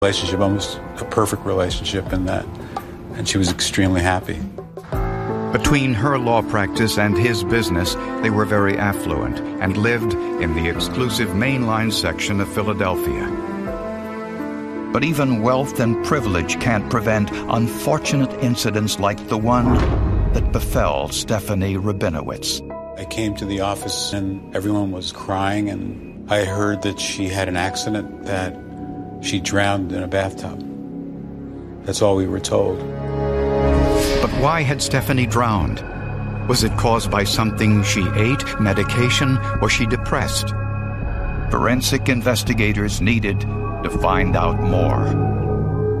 Relationship, almost a perfect relationship in that, and she was extremely happy. Between her law practice and his business, they were very affluent and lived in the exclusive Main Line section of Philadelphia. But even wealth and privilege can't prevent unfortunate incidents like the one that befell Stephanie Rabinowitz. I came to the office and everyone was crying, and I heard that she had an accident, that she drowned in a bathtub. That's all we were told. But why had Stephanie drowned? Was it caused by something she ate, medication, or she depressed? Forensic investigators needed to find out more.